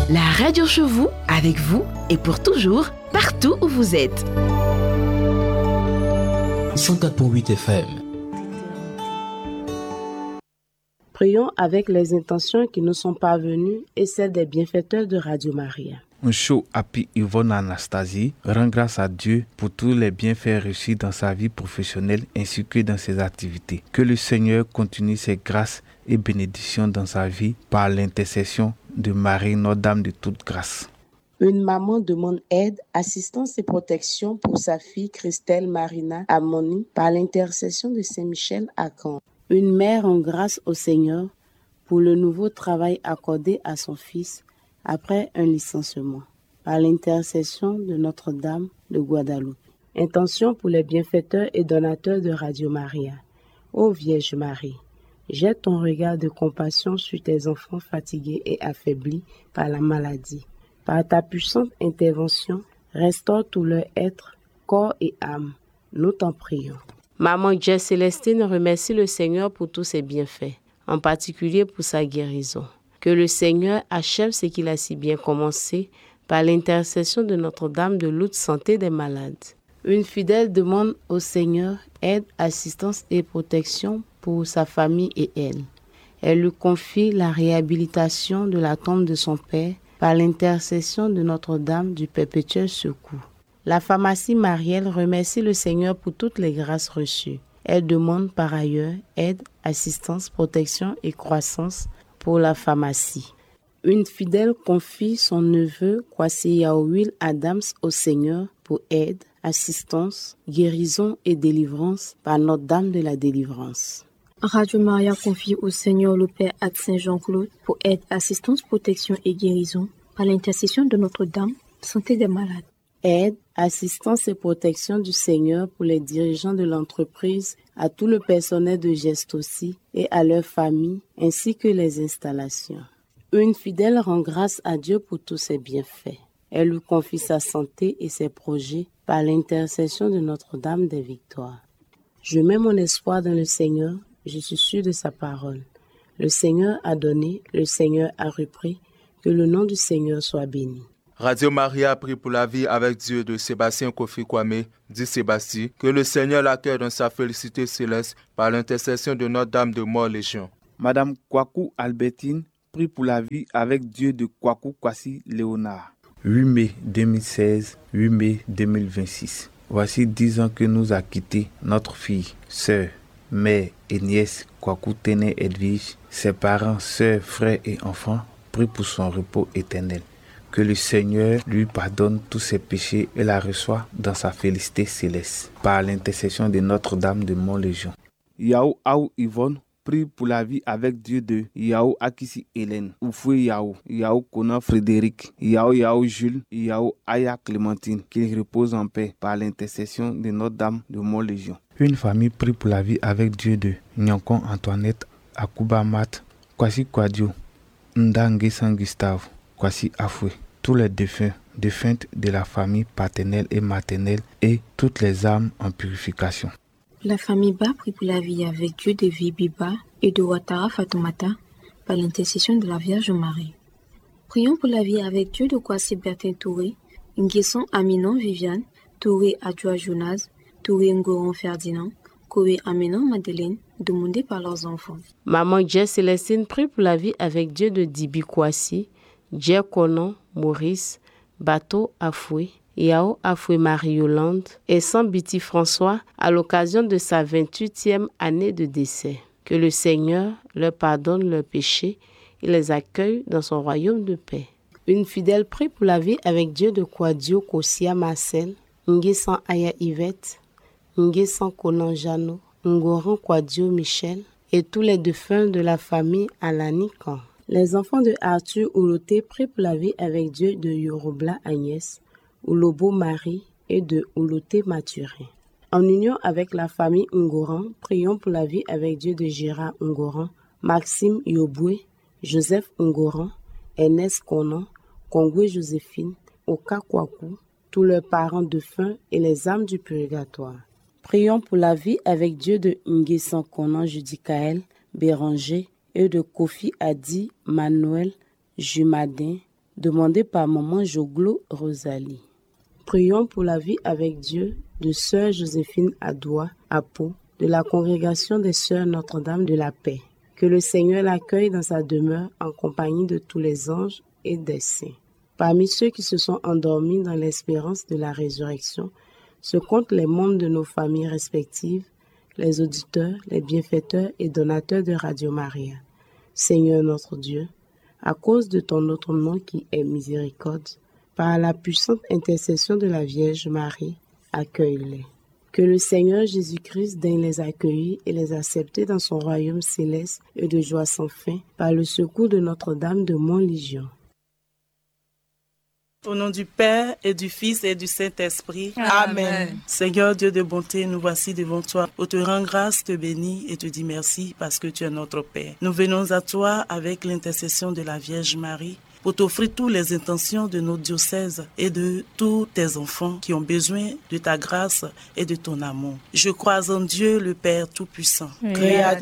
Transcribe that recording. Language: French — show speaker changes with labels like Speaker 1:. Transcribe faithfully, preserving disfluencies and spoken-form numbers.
Speaker 1: La radio chez vous, avec vous et pour toujours, partout où vous êtes.
Speaker 2: cent quatre virgule huit F M.
Speaker 3: Prions avec les intentions qui nous sont parvenues et celles des bienfaiteurs de Radio Maria.
Speaker 4: Un show Happy Yvonne Anastasie rend grâce à Dieu pour tous les bienfaits reçus dans sa vie professionnelle ainsi que dans ses activités. Que le Seigneur continue ses grâces et bénédictions dans sa vie par l'intercession de Marie, Notre-Dame de toute grâce.
Speaker 3: Une maman demande aide, assistance et protection pour sa fille Christelle Marina Amoni par l'intercession de Saint-Michel à Caen. Une mère rend grâce au Seigneur pour le nouveau travail accordé à son fils après un licenciement, par l'intercession de Notre-Dame de Guadeloupe. Intention pour les bienfaiteurs et donateurs de Radio Maria. Ô Vierge Marie, jette ton regard de compassion sur tes enfants fatigués et affaiblis par la maladie. Par ta puissante intervention, restaure tout leur être, corps et âme. Nous t'en prions. Maman Jess Célestine remercie le Seigneur pour tous ses bienfaits, en particulier pour sa guérison. Que le Seigneur achève ce qu'il a si bien commencé par l'intercession de Notre-Dame de l'Haute Santé des malades. Une fidèle demande au Seigneur aide, assistance et protection pour sa famille et elle. Elle lui confie la réhabilitation de la tombe de son père par l'intercession de Notre-Dame du Perpétuel Secours. La pharmacie Marielle remercie le Seigneur pour toutes les grâces reçues. Elle demande par ailleurs aide, assistance, protection et croissance pour la pharmacie. Une fidèle confie son neveu Kwasi Yaouil Adams au Seigneur pour aide, assistance, guérison et délivrance par Notre-Dame de la délivrance.
Speaker 5: Radio Maria confie au Seigneur le Père Ad Saint Jean-Claude pour aide, assistance, protection et guérison par l'intercession de Notre-Dame, santé des malades.
Speaker 3: Aide, assistance et protection du Seigneur pour les dirigeants de l'entreprise, à tout le personnel de Geste aussi et à leurs familles, ainsi que les installations. Une fidèle rend grâce à Dieu pour tous ses bienfaits. Elle lui confie sa santé et ses projets par l'intercession de Notre-Dame des Victoires. Je mets mon espoir dans le Seigneur, je suis sûr de sa parole. Le Seigneur a donné, le Seigneur a repris, que le nom du Seigneur soit béni.
Speaker 6: Radio Maria prie pour la vie avec Dieu de Sébastien Kofi Kwame, dit Sébastien, que le Seigneur l'accueille dans sa félicité céleste par l'intercession de Notre-Dame de Mort-Légion.
Speaker 4: Madame Kwaku Albertine prie pour la vie avec Dieu de Kwaku Kwasi Léonard. huit mai deux mille seize, huit mai deux mille vingt-six. Voici dix ans que nous a quitté notre fille, sœur, mère et nièce Kwaku Tene Edwige. Ses parents, sœurs, frères et enfants prient pour son repos éternel. Que le Seigneur lui pardonne tous ses péchés et la reçoit dans sa félicité céleste, par l'intercession de Notre-Dame de Mont-Légion. Yao Aou Yvonne prie pour la vie avec Dieu de Yao Akisi Hélène, Oufoué Yao, Yao Kona Frédéric, Yao Yao Jules, Yao Aya Clémentine, qu'il repose en paix par l'intercession de Notre-Dame de Mont-Légion. Une famille prie pour la vie avec Dieu de Nyankon Antoinette, Akuba Mat, Kwasi Kwadio, Ndangue San Gustave, Kwasi Afoué, tous les défunts, défuntes de la famille paternelle et maternelle et toutes les âmes en purification.
Speaker 5: La famille Ba prie pour la vie avec Dieu de Vibiba et de Ouattara Fatoumata par l'intercession de la Vierge Marie. Prions pour la vie avec Dieu de Kwasi Bertin Touré, Nguesson Aminon Viviane, Touré Adjoa Jonas, Touré Ngoron Ferdinand, Koé Aminon Madeleine, demandés par leurs enfants.
Speaker 3: Maman Jess Célestine prie pour la vie avec Dieu de Dibi Kwasi, Djer Konon, Maurice, Bateau Afoué, Yao Afoué Marie-Yolande et Sambiti François à l'occasion de sa vingt-huitième année de décès. Que le Seigneur leur pardonne leurs péchés et les accueille dans son royaume de paix. Une fidèle prie pour la vie avec Dieu de Kwadio Kosia Marcel, Nguessan Aya Yvette, Nguessan Konan Jano, Ngoran Kwadio Michel et tous les défunts de la famille Alani Kan. Les enfants de Arthur Ouloté prient pour la vie avec Dieu de Yorobla Agnès, Oulobo Marie et de Ouloté Mathurin. En union avec la famille Ngoran, prions pour la vie avec Dieu de Gérard Ngoran, Maxime Yoboué, Joseph Ngoran, Ernest Konan, Kongwe Joséphine, Oka Kwaku, tous leurs parents défunts et les âmes du purgatoire. Prions pour la vie avec Dieu de Nguessan Konan Judicaël, Béranger, et de Kofi Adi, Manuel, Jumadin, demandé par maman Joglo Rosalie. Prions pour la vie avec Dieu de sœur Joséphine Adoua à Pau, de la congrégation des sœurs Notre-Dame de la Paix. Que le Seigneur l'accueille dans sa demeure en compagnie de tous les anges et des saints. Parmi ceux qui se sont endormis dans l'espérance de la résurrection, se comptent les membres de nos familles respectives, les auditeurs, les bienfaiteurs et donateurs de Radio Maria. Seigneur notre Dieu, à cause de ton autre nom qui est miséricorde, par la puissante intercession de la Vierge Marie, accueille-les. Que le Seigneur Jésus-Christ daigne les accueillir et les accepter dans son royaume céleste et de joie sans fin, par le secours de Notre-Dame de Montlégion.
Speaker 7: Au nom du Père et du Fils et du Saint-Esprit.
Speaker 8: Amen.
Speaker 7: Amen. Seigneur Dieu de bonté, nous voici devant toi. Pour te rendre grâce, te bénis et te dis merci parce que tu es notre Père. Nous venons à toi avec l'intercession de la Vierge Marie pour t'offrir toutes les intentions de notre diocèse et de tous tes enfants qui ont besoin de ta grâce et de ton amour. Je crois en Dieu, le Père Tout-Puissant,
Speaker 8: Créateur